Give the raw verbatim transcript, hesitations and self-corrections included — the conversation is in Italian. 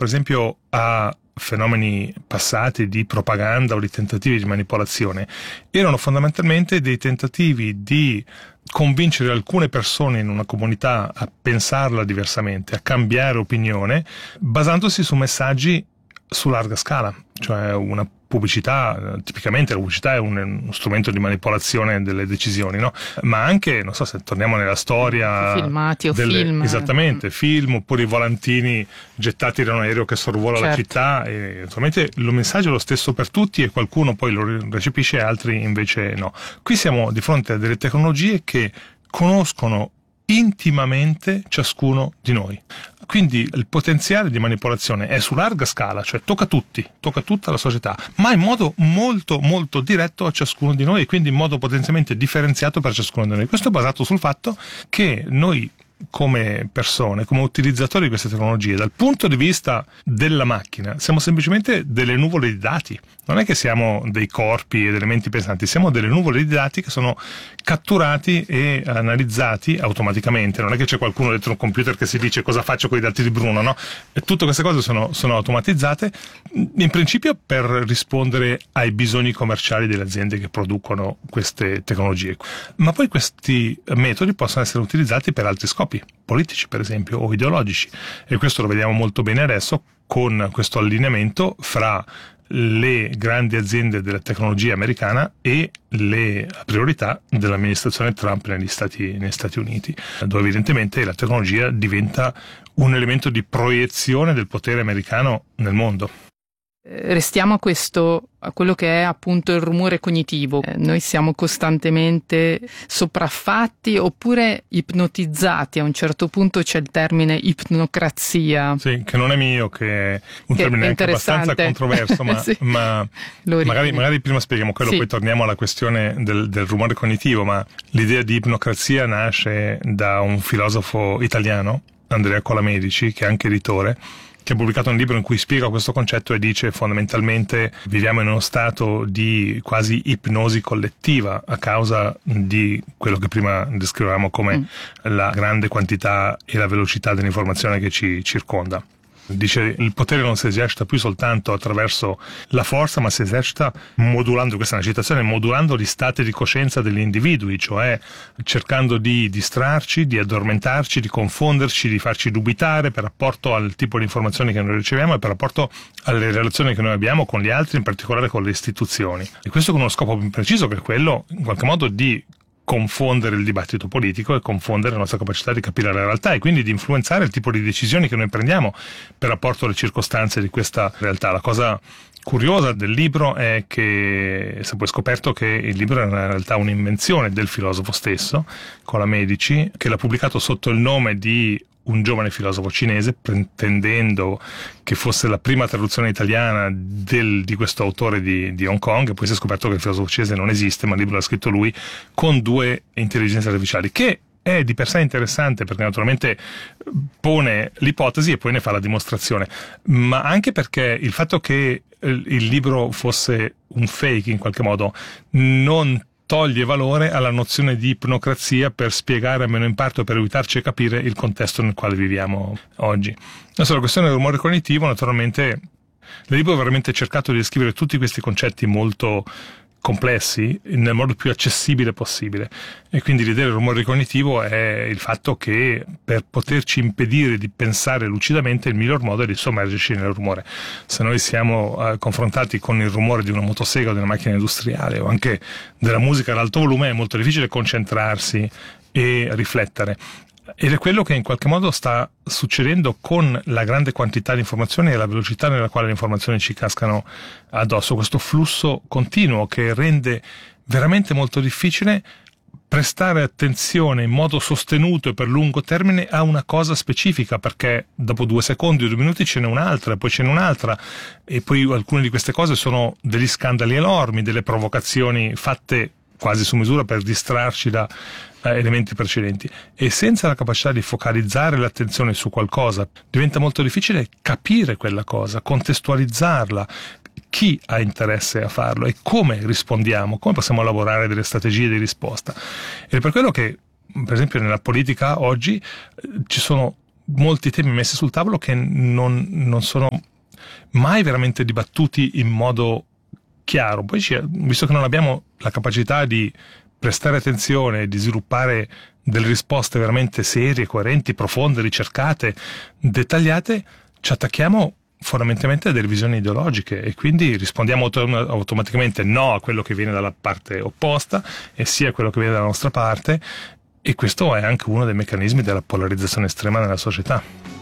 per esempio a fenomeni passati di propaganda o di tentativi di manipolazione, erano fondamentalmente dei tentativi di convincere alcune persone in una comunità a pensarla diversamente, a cambiare opinione, basandosi su messaggi su larga scala, cioè una pubblicità, tipicamente la pubblicità è un, uno strumento di manipolazione delle decisioni, no? Ma anche, non so se torniamo nella storia, filmati o delle, film, esattamente, mm. film oppure i volantini gettati da un aereo che sorvola certo. la città, e naturalmente il messaggio è lo stesso per tutti e qualcuno poi lo recepisce e altri invece no. Qui siamo di fronte a delle tecnologie che conoscono intimamente ciascuno di noi. Quindi il potenziale di manipolazione è su larga scala, cioè tocca tutti, tocca tutta la società, ma in modo molto molto diretto a ciascuno di noi e quindi in modo potenzialmente differenziato per ciascuno di noi. Questo è basato sul fatto che noi come persone, come utilizzatori di queste tecnologie, dal punto di vista della macchina, siamo semplicemente delle nuvole di dati. Non è che siamo dei corpi ed elementi pesanti, siamo delle nuvole di dati che sono catturati e analizzati automaticamente. Non è che c'è qualcuno dentro un computer che si dice cosa faccio con i dati di Bruno, no? E tutte queste cose sono, sono automatizzate, in principio per rispondere ai bisogni commerciali delle aziende che producono queste tecnologie. Ma poi questi metodi possono essere utilizzati per altri scopi, politici per esempio, o ideologici. E questo lo vediamo molto bene adesso con questo allineamento fra le grandi aziende della tecnologia americana e le priorità dell'amministrazione Trump negli Stati, negli Stati Uniti, dove evidentemente la tecnologia diventa un elemento di proiezione del potere americano nel mondo. Restiamo a questo, a quello che è appunto il rumore cognitivo. Eh, noi siamo costantemente sopraffatti oppure ipnotizzati. A un certo punto c'è il termine ipnocrazia. Sì, che non è mio, che è un che termine è anche abbastanza controverso, ma, sì. ma magari, magari prima spieghiamo quello, sì. Poi torniamo alla questione del, del rumore cognitivo, ma l'idea di ipnocrazia nasce da un filosofo italiano, Andrea Colamedici, che è anche editore, che ha pubblicato un libro in cui spiega questo concetto e dice fondamentalmente viviamo in uno stato di quasi ipnosi collettiva a causa di quello che prima descrivevamo come mm. la grande quantità e la velocità dell'informazione che ci circonda. Dice il potere non si esercita più soltanto attraverso la forza, ma si esercita modulando, questa è una citazione, modulando gli stati di coscienza degli individui, cioè cercando di distrarci, di addormentarci, di confonderci, di farci dubitare per rapporto al tipo di informazioni che noi riceviamo e per rapporto alle relazioni che noi abbiamo con gli altri, in particolare con le istituzioni. E questo con uno scopo ben preciso, che è quello in qualche modo di confondere il dibattito politico e confondere la nostra capacità di capire la realtà e quindi di influenzare il tipo di decisioni che noi prendiamo per rapporto alle circostanze di questa realtà. La cosa curiosa del libro è che si è poi scoperto che il libro è in realtà un'invenzione del filosofo stesso, Colamedici, che l'ha pubblicato sotto il nome di un giovane filosofo cinese, pretendendo che fosse la prima traduzione italiana del, di questo autore di, di Hong Kong, e poi si è scoperto che il filosofo cinese non esiste, ma il libro l'ha scritto lui con due intelligenze artificiali, che è di per sé interessante perché naturalmente pone l'ipotesi e poi ne fa la dimostrazione, ma anche perché il fatto che il libro fosse un fake in qualche modo non toglie valore alla nozione di ipnocrazia per spiegare almeno in parte o per aiutarci a capire il contesto nel quale viviamo oggi. Adesso la questione del rumore cognitivo, naturalmente il libro ha veramente cercato di descrivere tutti questi concetti molto complessi nel modo più accessibile possibile, e quindi l'idea del rumore cognitivo è il fatto che per poterci impedire di pensare lucidamente il miglior modo è di sommergerci nel rumore. Se noi siamo eh, confrontati con il rumore di una motosega o di una macchina industriale o anche della musica ad alto volume, è molto difficile concentrarsi e riflettere. Ed è quello che in qualche modo sta succedendo con la grande quantità di informazioni e la velocità nella quale le informazioni ci cascano addosso, questo flusso continuo che rende veramente molto difficile prestare attenzione in modo sostenuto e per lungo termine a una cosa specifica, perché dopo due secondi o due minuti ce n'è un'altra, e poi ce n'è un'altra, e poi alcune di queste cose sono degli scandali enormi, delle provocazioni fatte quasi su misura per distrarci da elementi precedenti, e senza la capacità di focalizzare l'attenzione su qualcosa diventa molto difficile capire quella cosa, contestualizzarla, chi ha interesse a farlo e come rispondiamo, come possiamo lavorare delle strategie di risposta. Ed è per quello che per esempio nella politica oggi ci sono molti temi messi sul tavolo che non, non sono mai veramente dibattuti in modo chiaro. Poi, visto che non abbiamo la capacità di prestare attenzione e di sviluppare delle risposte veramente serie, coerenti, profonde, ricercate, dettagliate, ci attacchiamo fondamentalmente a delle visioni ideologiche e quindi rispondiamo autom- automaticamente no a quello che viene dalla parte opposta e sì a quello che viene dalla nostra parte, e questo è anche uno dei meccanismi della polarizzazione estrema nella società.